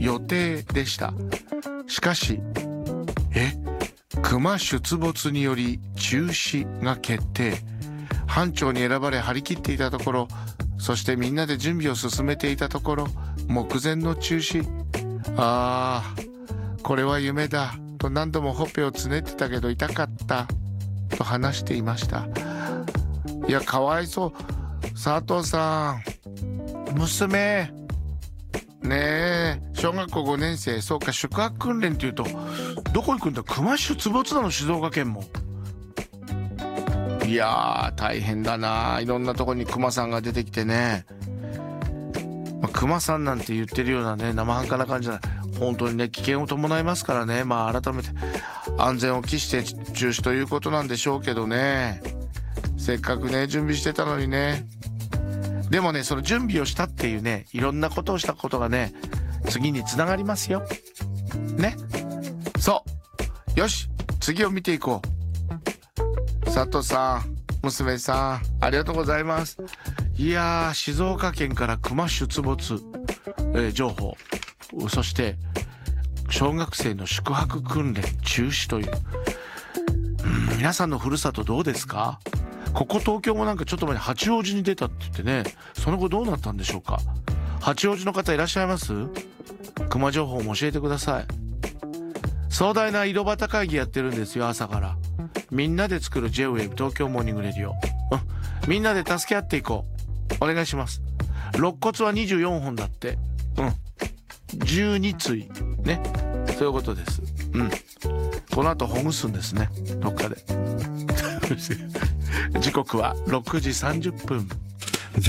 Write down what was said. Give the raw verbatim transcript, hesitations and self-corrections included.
予定でした。しかし、え、熊出没により中止が決定。班長に選ばれ張り切っていたところ、そしてみんなで準備を進めていたところ、目前の中止。ああ、これは夢だと何度もほっぺをつねってたけど痛かったと話していました。いや、かわいそう。佐藤さん、娘ねえ、小学校ごねん生、そうか、宿泊訓練っていうとどこ行くんだ。熊出没なの、静岡県も。いやー大変だな。いろんなとこに熊さんが出てきてね、まあ、熊さんなんて言ってるようなね生半可な感じじゃない。本当にね危険を伴いますからね。まあ改めて安全を期して中止ということなんでしょうけどね。せっかくね準備してたのにね。でもね、その準備をしたっていうね、いろんなことをしたことがね次につながりますよね。そうよし、次を見ていこう。佐藤さん、娘さん、ありがとうございます。いやー、静岡県から熊出没、えー、情報、そして小学生の宿泊訓練中止という、うん、皆さんのふるさとどうですか。ここ東京もなんかちょっと前に八王子に出たって言ってね、その後どうなったんでしょうか。八王子の方いらっしゃいます？熊情報も教えてください。壮大な井戸端会議やってるんですよ、朝から。みんなで作る ジェイウェーブ 東京モーニングレディオ、うん、みんなで助け合っていこう。お願いします。肋骨はにじゅうよんほんだって、うん、じゅうに対ね、そういうことです。うん、この後ほぐすんですね、どっかで時刻はろくじさんじゅっぷん。